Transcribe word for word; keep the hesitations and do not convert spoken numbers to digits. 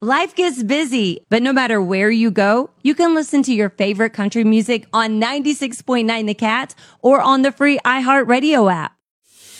Life gets busy, but no matter where you go, you can listen to your favorite country music on ninety-six point nine The Cat or on the free iHeartRadio app.